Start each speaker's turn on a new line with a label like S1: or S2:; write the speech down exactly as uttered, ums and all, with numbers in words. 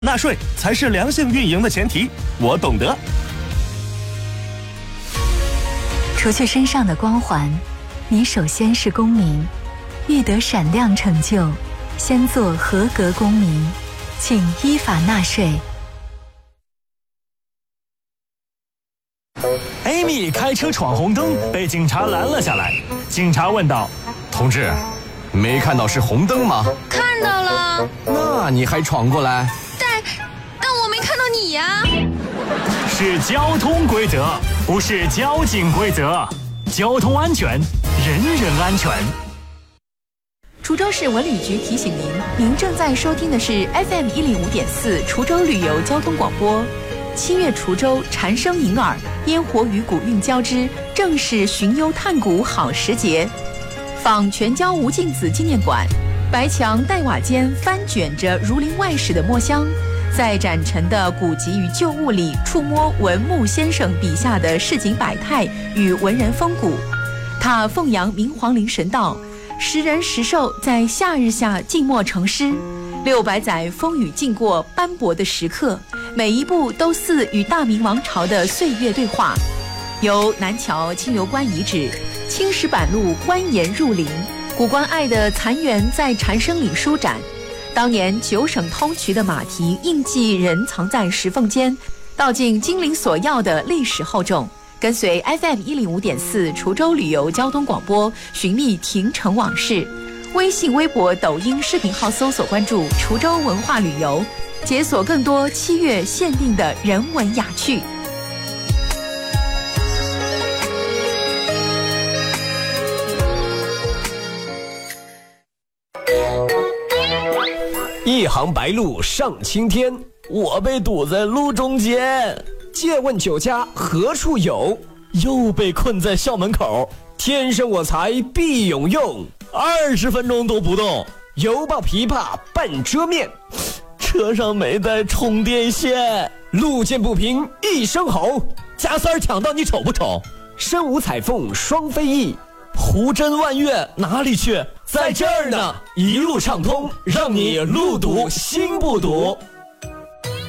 S1: 纳税才是良性运营的前提，我懂得。
S2: 除去身上的光环，你首先是公民。欲得闪亮成就，先做合格公民，请依法纳税。
S3: Amy 开车闯红灯，被警察拦了下来。警察问道：“
S4: 同志，没看到是红灯吗？”
S5: 看到了。
S4: 那你还闯过来？
S5: 但但我没看到你呀。
S3: 是交通规则，不是交警规则。交通安全，人人安全。
S6: 滁州市文旅局提醒您，您正在收听的是 F M 一零五点四滁州旅游交通广播。七月滁州蝉声迎耳，烟火与古韵交织，正是寻幽探古好时节。访全椒吴敬梓纪念馆，白墙黛瓦间翻卷着儒林外史的墨香，在展陈的古籍与旧物里触摸文牧先生笔下的市井百态与文人风骨。他奉扬明皇陵神道，时人时兽在夏日下静默成诗，六百载风雨经过斑驳的时刻，每一步都似与大明王朝的岁月对话。由南桥清油关遗址、青石板路蜿蜒入林，古关隘的残垣在蝉声里舒展。当年九省通衢的马蹄印记仍藏在石缝间，道尽金陵索要的历史厚重。跟随 F M 一零五点四滁州旅游交通广播，寻觅亭城往事。微信、微博、抖音视频号搜索关注滁州文化旅游，解锁更多七月限定的人文雅趣。
S7: 一行白鹭上青天，我被堵在路中间。借问酒家何处有？又被困在校门口。天生我材必有用，二十分钟都不动，犹抱琵琶半遮面。车上没带充电线，路见不平一声吼。加塞儿抢到你丑不丑？身无彩凤双飞翼，胡真万月哪里去？在这儿呢，一路畅通，让你路堵心不堵。